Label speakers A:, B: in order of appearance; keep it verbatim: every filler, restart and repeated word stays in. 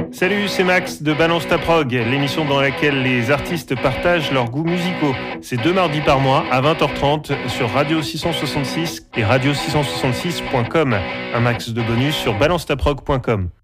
A: Salut, c'est Max de Balance ta prog, l'émission dans laquelle les artistes partagent leurs goûts musicaux. C'est deux mardis par mois à vingt heures trente sur Radio six cent soixante-six et radio six cent soixante-six point com. Un max de bonus sur balance ta prog point com.